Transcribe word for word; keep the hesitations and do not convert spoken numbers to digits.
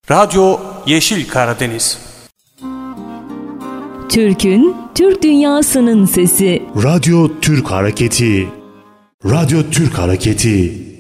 Radyo Yeşil Karadeniz. Türk'ün, Türk dünyasının sesi. Radyo Türk Hareketi. Radyo Türk Hareketi.